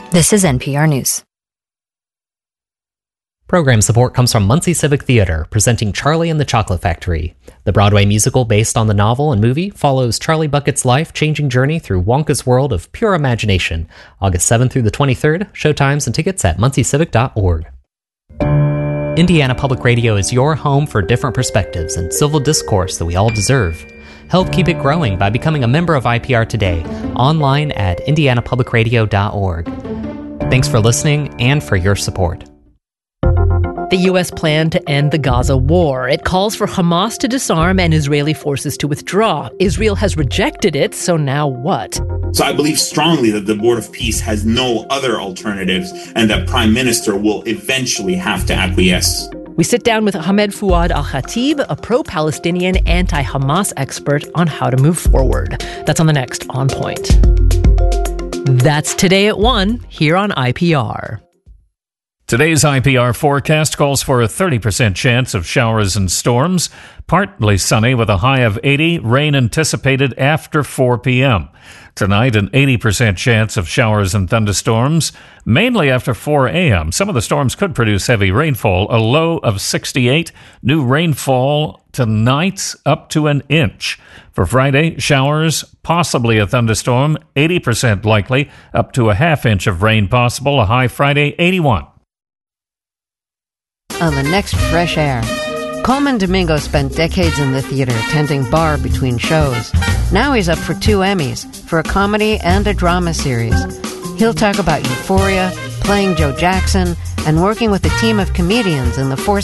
This is NPR News. Program support comes from Muncie Civic Theater, presenting Charlie and the Chocolate Factory. The Broadway musical based on the novel and movie follows Charlie Bucket's life-changing journey through Wonka's world of pure imagination. August 7th through the 23rd, showtimes and tickets at munciecivic.org. Indiana Public Radio is your home for different perspectives and civil discourse that we all deserve. Help keep it growing by becoming a member of IPR today, online at indianapublicradio.org. Thanks for listening and for your support. The U.S. plan to end the Gaza war. It calls for Hamas to disarm and Israeli forces to withdraw. Israel has rejected it, so now what? So I believe strongly that the Board of Peace has no other alternatives and that Prime Minister will eventually have to acquiesce. We sit down with Ahmed Fouad Al-Khatib, a pro-Palestinian anti-Hamas expert on how to move forward. That's on the next On Point. That's Today at 1 here on IPR. Today's IPR forecast calls for a 30% chance of showers and storms, partly sunny with a high of 80, rain anticipated after 4 p.m. Tonight, an 80% chance of showers and thunderstorms, mainly after 4 a.m. Some of the storms could produce heavy rainfall, a low of 68. New rainfall tonight up to an inch. For Friday, showers, possibly a thunderstorm, 80% likely, up to a half inch of rain possible, a high Friday, 81. On the next Fresh Air, Coleman Domingo spent decades in the theater tending bar between shows. Now he's up for 2 Emmys for a comedy and a drama series. He'll talk about Euphoria, playing Joe Jackson, and working with a team of comedians in the fourth